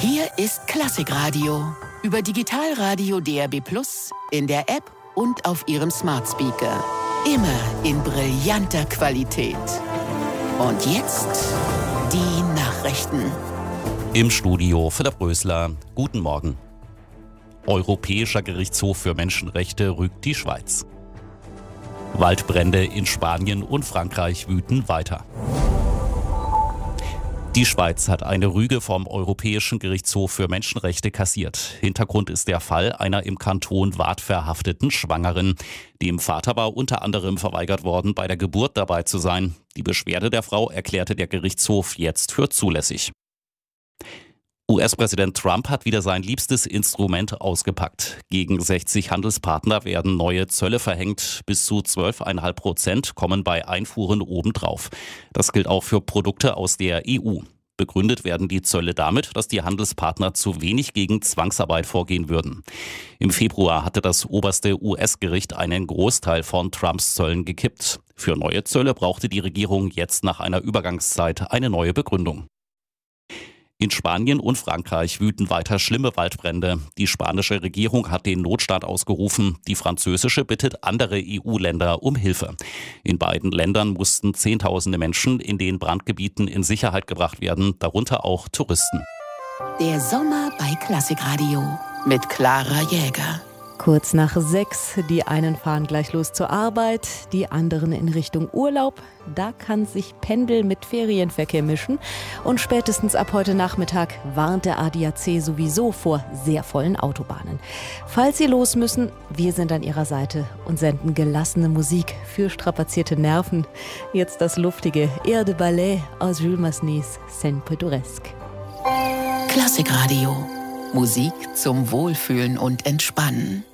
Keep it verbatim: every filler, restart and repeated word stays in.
Hier ist Klassikradio. Über Digitalradio D R B Plus, in der App und auf Ihrem Smart Speaker. Immer in brillanter Qualität. Und jetzt die Nachrichten. Im Studio Philipp Rösler. Guten Morgen. Europäischer Gerichtshof für Menschenrechte rügt die Schweiz. Waldbrände in Spanien und Frankreich wüten weiter. Die Schweiz hat eine Rüge vom Europäischen Gerichtshof für Menschenrechte kassiert. Hintergrund ist der Fall einer im Kanton Waadt verhafteten Schwangeren. Dem Vater war unter anderem verweigert worden, bei der Geburt dabei zu sein. Die Beschwerde der Frau erklärte der Gerichtshof jetzt für zulässig. U S-Präsident Trump hat wieder sein liebstes Instrument ausgepackt. Gegen sechzig Handelspartner werden neue Zölle verhängt. Bis zu zwölf Komma fünf Prozent kommen bei Einfuhren obendrauf. Das gilt auch für Produkte aus der E U. Begründet werden die Zölle damit, dass die Handelspartner zu wenig gegen Zwangsarbeit vorgehen würden. Im Februar hatte das oberste U S-Gericht einen Großteil von Trumps Zöllen gekippt. Für neue Zölle brauchte die Regierung jetzt nach einer Übergangszeit eine neue Begründung. In Spanien und Frankreich wüten weiter schlimme Waldbrände. Die spanische Regierung hat den Notstand ausgerufen. Die französische bittet andere E U-Länder um Hilfe. In beiden Ländern mussten Zehntausende Menschen in den Brandgebieten in Sicherheit gebracht werden, darunter auch Touristen. Der Sommer bei Klassikradio mit Clara Jäger. Kurz nach sechs, die einen fahren gleich los zur Arbeit, die anderen in Richtung Urlaub. Da kann sich Pendel mit Ferienverkehr mischen. Und spätestens ab heute Nachmittag warnt der A D A C sowieso vor sehr vollen Autobahnen. Falls Sie los müssen, wir sind an Ihrer Seite und senden gelassene Musik für strapazierte Nerven. Jetzt das luftige Air de Ballet aus Jules Massenets Scène Pittoresque. Klassikradio. Musik zum Wohlfühlen und Entspannen.